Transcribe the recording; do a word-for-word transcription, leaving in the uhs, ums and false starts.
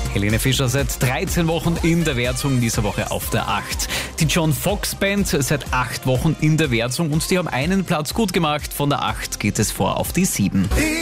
Helene Fischer seit dreizehn Wochen in der Wertung, diese Woche auf der acht. Die John Fox Band seit acht Wochen in der Wertung und die haben einen Platz gut gemacht. Von der acht geht es vor auf die sieben.